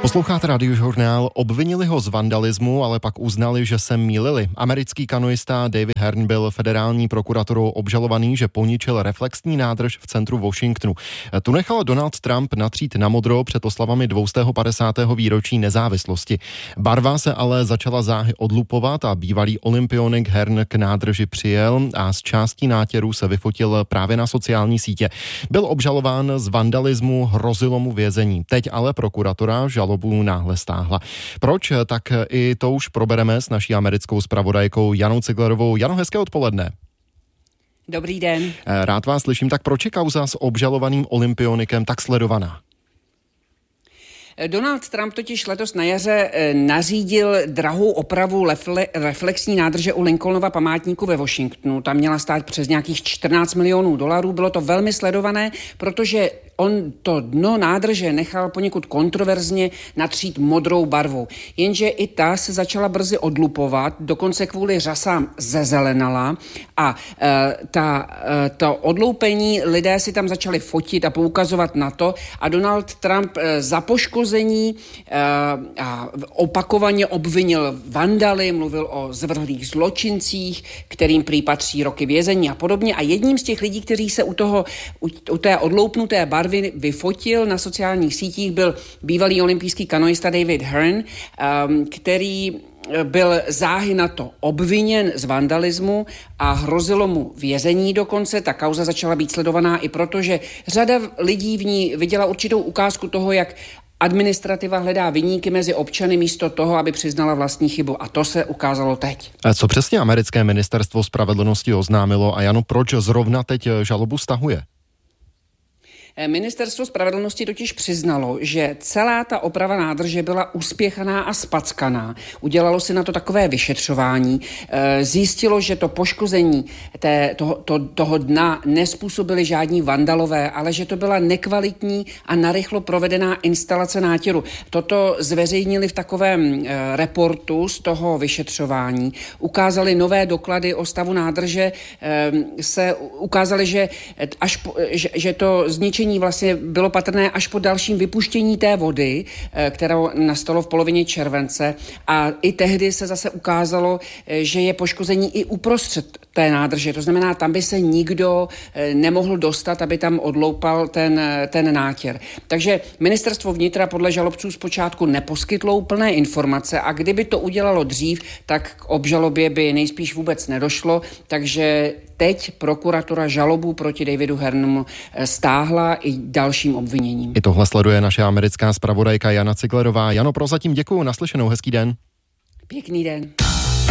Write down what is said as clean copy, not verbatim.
Posloucháte Radiožurnál. Obvinili ho z vandalismu, ale pak uznali, že se mýlili. Americký kanoista David Hearn byl federální prokuraturou obžalovaný, že poničil reflexní nádrž v centru Washingtonu. Tu nechal Donald Trump natřít na modro před oslavami 250. výročí nezávislosti. Barva se ale začala záhy odlupovat a bývalý olympionik Hearn k nádrži přijel a z částí nátěru se vyfotil právě na sociální sítě. Byl obžalován z vandalismu, hrozilo mu vězení. Teď ale prokuratura žalobu náhle stáhla. Proč? Tak i to už probereme s naší americkou zpravodajkou Janou Ciglerovou. Jano, hezké odpoledne. Dobrý den. Rád vás slyším. Tak proč je kauza s obžalovaným olympionikem tak sledovaná? Donald Trump totiž letos na jaře nařídil drahou opravu reflexní nádrže u Lincolnova památníku ve Washingtonu. Tam měla stát přes nějakých $14 milionů. Bylo to velmi sledované, protože on to dno nádrže nechal poněkud kontroverzně natřít modrou barvou. Jenže i ta se začala brzy odlupovat, dokonce kvůli řasám zezelenala a to odloupení lidé si tam začali fotit a poukazovat na to a Donald Trump za poškození a opakovaně obvinil vandaly, mluvil o zvrhlých zločincích, kterým prý patří roky vězení a podobně. A jedním z těch lidí, kteří se u té odloupnuté barvy vyfotil na sociálních sítích, byl bývalý olympijský kanoista David Hearn, který byl záhy na to obviněn z vandalismu a hrozilo mu vězení dokonce. Ta kauza začala být sledovaná i proto, že řada lidí v ní viděla určitou ukázku toho, jak administrativa hledá viníky mezi občany místo toho, aby přiznala vlastní chybu. A to se ukázalo teď. Co přesně americké ministerstvo spravedlnosti oznámilo a Jano, proč zrovna teď žalobu stahuje? Ministerstvo spravedlnosti totiž přiznalo, že celá ta oprava nádrže byla uspěchaná a spackaná. Udělalo si na to takové vyšetřování. Zjistilo, že to poškození toho dna nespůsobili žádní vandalové, ale že to byla nekvalitní a narychlo provedená instalace nátěru. Toto zveřejnili v takovém reportu z toho vyšetřování. Ukázali nové doklady o stavu nádrže. Ukázali, že to zničení vlastně bylo patrné až po dalším vypuštění té vody, kterou nastalo v polovině července. A i tehdy se zase ukázalo, že je poškození i uprostřed té nádrže. To znamená, tam by se nikdo nemohl dostat, aby tam odloupal ten nátěr. Takže ministerstvo vnitra podle žalobců zpočátku neposkytlo úplné informace a kdyby to udělalo dřív, tak k obžalobě by nejspíš vůbec nedošlo. Takže teď prokuratura žalobu proti Davidu Hearnomu stáhla i dalším obviněním. I tohle sleduje naše americká zpravodajka Jana Ciglerová. Jano, prozatím děkuju, naslyšenou, hezký den. Pěkný den.